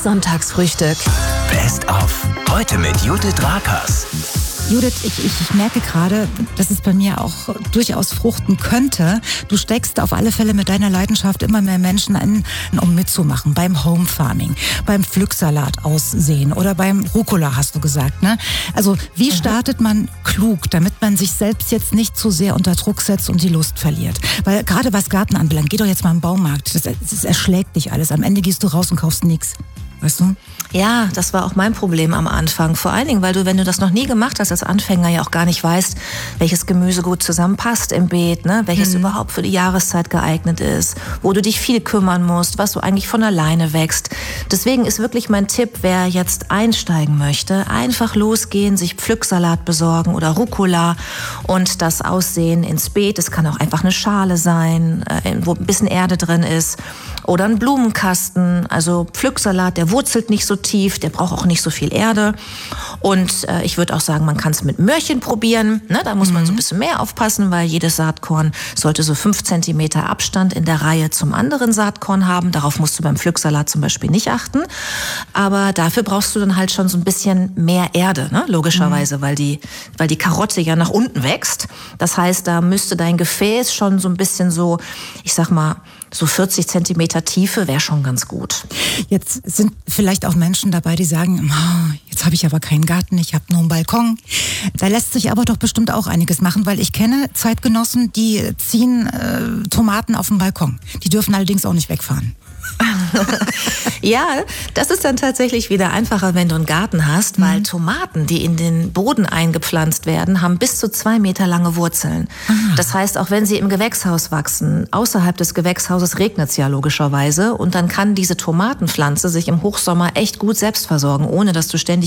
Sonntagsfrühstück. Best of. Heute mit Judith Rakers. Judith, ich merke gerade, dass es bei mir auch durchaus fruchten könnte. Du steckst auf alle Fälle mit deiner Leidenschaft immer mehr Menschen an, um mitzumachen. Beim Home Farming, beim Pflücksalat aussehen oder beim Rucola, hast du gesagt, ne? Also wie startet man klug, damit man sich selbst jetzt nicht zu sehr unter Druck setzt und die Lust verliert? Weil gerade was Garten anbelangt, geh doch jetzt mal im Baumarkt. Das erschlägt dich alles. Am Ende gehst du raus und kaufst nichts. Weißt du? Ja, das war auch mein Problem am Anfang. Vor allen Dingen, weil du, wenn du das noch nie gemacht hast als Anfänger, ja auch gar nicht weißt, welches Gemüse gut zusammenpasst im Beet, ne? Welches überhaupt für die Jahreszeit geeignet ist, wo du dich viel kümmern musst, was so eigentlich von alleine wächst. Deswegen ist wirklich mein Tipp, wer jetzt einsteigen möchte, einfach losgehen, sich Pflücksalat besorgen oder Rucola und das Aussehen ins Beet. Es kann auch einfach eine Schale sein, wo ein bisschen Erde drin ist. Oder ein Blumenkasten, also Pflücksalat, der wurzelt nicht so tief, der braucht auch nicht so viel Erde. Und ich würde auch sagen, man kann es mit Möhrchen probieren. Ne? Da muss man so ein bisschen mehr aufpassen, weil jedes Saatkorn sollte so 5 Zentimeter Abstand in der Reihe zum anderen Saatkorn haben. Darauf musst du beim Pflücksalat zum Beispiel nicht achten. Aber dafür brauchst du dann halt schon so ein bisschen mehr Erde, ne? Logischerweise, weil die Karotte ja nach unten wächst. Das heißt, da müsste dein Gefäß schon so ein bisschen so, ich sag mal, so 40 Zentimeter Tiefe wäre schon ganz gut. Jetzt sind vielleicht auch Menschen dabei, die sagen, jetzt habe ich aber keinen Garten, ich habe nur einen Balkon. Da lässt sich aber doch bestimmt auch einiges machen, weil ich kenne Zeitgenossen, die ziehen Tomaten auf dem Balkon. Die dürfen allerdings auch nicht wegfahren. Ja, das ist dann tatsächlich wieder einfacher, wenn du einen Garten hast, weil Tomaten, die in den Boden eingepflanzt werden, haben bis zu 2 Meter lange Wurzeln. Das heißt, auch wenn sie im Gewächshaus wachsen, außerhalb des Gewächshauses regnet es ja logischerweise und dann kann diese Tomatenpflanze sich im Hochsommer echt gut selbst versorgen, ohne dass du ständig